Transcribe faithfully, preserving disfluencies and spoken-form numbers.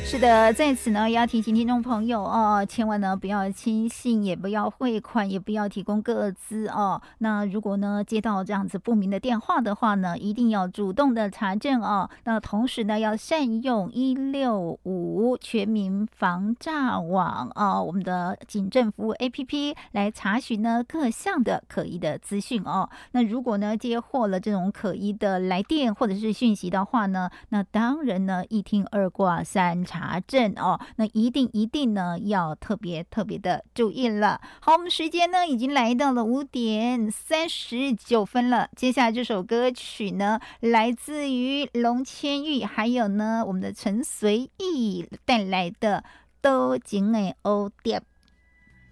是的，在此呢，也要提醒听众朋友哦，千万呢不要轻信，也不要汇款，也不要提供个资哦。那如果呢接到这样子不明的电话的话呢，一定要主动的查证哦。那同时呢，要善用一六五全民防诈网哦，我们的警政服务 A P P 来查询呢各项的可疑的资讯哦。那如果呢接获了这种可疑的来电或者是讯息的话呢，那当然呢一听二挂三查证哦，那一定一定呢要特别特别的注意了。好，我们时间呢已经来到了五点三十九分了。接下来这首歌曲呢，来自于龙千玉，还有呢我们的陈随意带来的《多情的蝴蝶》。